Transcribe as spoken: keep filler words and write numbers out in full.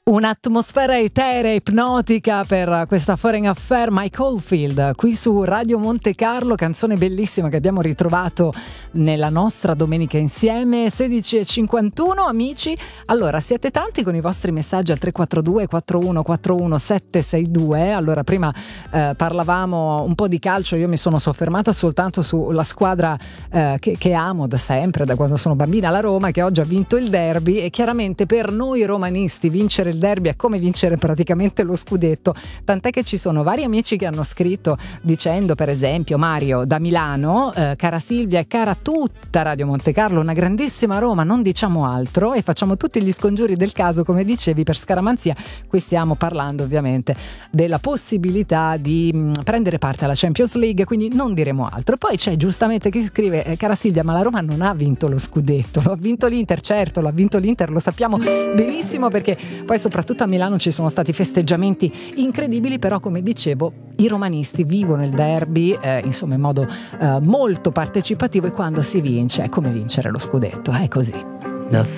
Un'atmosfera eterea, ipnotica per questa Foreign Affair, Mike Oldfield, qui su Radio Monte Carlo, canzone bellissima che abbiamo ritrovato nella nostra domenica insieme. Sedici e cinquantuno, amici. Allora, siete tanti con i vostri messaggi al tre quattro due quattro uno quattro uno sette sei due. Allora, prima eh, parlavamo un po' di calcio, io mi sono soffermata soltanto sulla squadra eh, che, che amo da sempre, da quando sono bambina, la Roma, che oggi ha vinto il derby, e chiaramente per noi romanisti vincere il derby è come vincere praticamente lo scudetto, tant'è che ci sono vari amici che hanno scritto dicendo, per esempio Mario da Milano, eh, cara Silvia e cara tutta Radio Monte Carlo, una grandissima Roma, non diciamo altro, e facciamo tutti gli scongiuri del caso, come dicevi, per scaramanzia. Qui stiamo parlando ovviamente della possibilità di mh, prendere parte alla Champions League, quindi non diremo altro. Poi c'è giustamente chi scrive, eh, cara Silvia, ma la Roma non ha vinto lo scudetto, lo ha vinto l'Inter, certo, lo ha vinto l'Inter, lo sappiamo benissimo, perché poi soprattutto a Milano ci sono stati festeggiamenti incredibili, però come dicevo i romanisti vivono il derby eh, insomma in modo eh, molto partecipativo, e quando si vince è come vincere lo scudetto, è così.